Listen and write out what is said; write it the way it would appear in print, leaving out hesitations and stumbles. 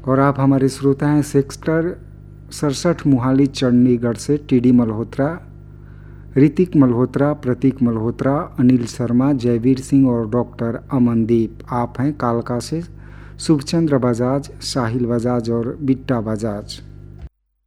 और आप हमारे श्रोता हैं सेक्टर 67 मोहाली चंडीगढ़ से टीडी मल्होत्रा, ऋतिक मल्होत्रा, प्रतीक मल्होत्रा, अनिल शर्मा, जयवीर सिंह और डॉक्टर अमनदीप। आप हैं कालका से शुभचंद्र बजाज, साहिल बजाज और बिट्टा बजाज।